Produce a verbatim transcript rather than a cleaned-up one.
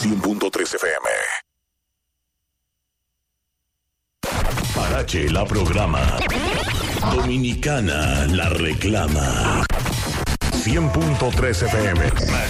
cien punto tres F M. Parache la programa. Dominicana la reclama. cien punto tres F M.